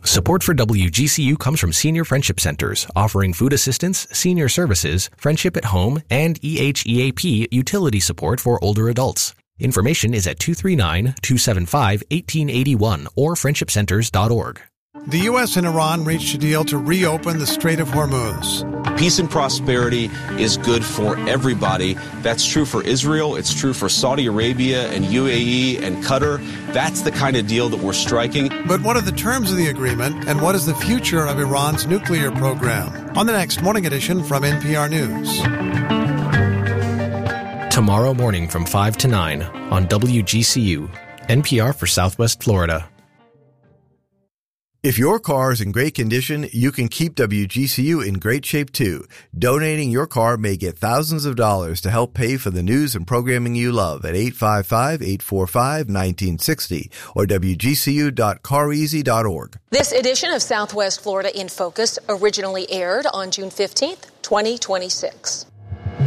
Support for WGCU comes from Senior Friendship Centers, offering food assistance, senior services, friendship at home, and EHEAP utility support for older adults. Information is at 239-275-1881 or friendshipcenters.org. The U.S. and Iran reached a deal to reopen the Strait of Hormuz. Peace and prosperity is good for everybody. That's true for Israel. It's true for Saudi Arabia and UAE and Qatar. That's the kind of deal that we're striking. But what are the terms of the agreement, and what is the future of Iran's nuclear program? On the next Morning Edition from NPR News. Tomorrow morning from 5 to 9 on WGCU, NPR for Southwest Florida. If your car is in great condition, you can keep WGCU in great shape too. Donating your car may get thousands of dollars to help pay for the news and programming you love at 855-845-1960 or WGCU.careasy.org. This edition of Southwest Florida in Focus originally aired on June 15th, 2026.